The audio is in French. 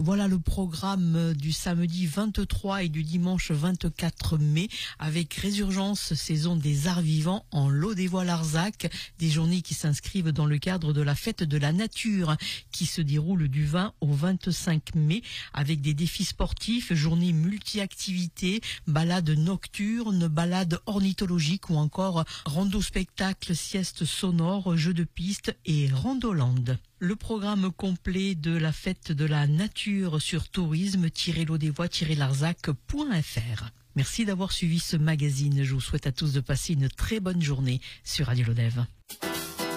Voilà le programme du samedi 23 et du dimanche 24 mai avec Résurgence, saison des arts vivants en Lot-des-Voix-Larzac. Des journées qui s'inscrivent dans le cadre de la fête de la nature qui se déroule du 20 au 25 mai avec des défis sportifs, journées multi-activités, balades nocturnes, balades ornithologiques ou encore rando-spectacle, sieste sonore, jeux de piste et randolande. Le programme complet de la fête de la nature sur tourisme-lotdesvoix-larzac.fr. Merci d'avoir suivi ce magazine. Je vous souhaite à tous de passer une très bonne journée sur Radio Lodève.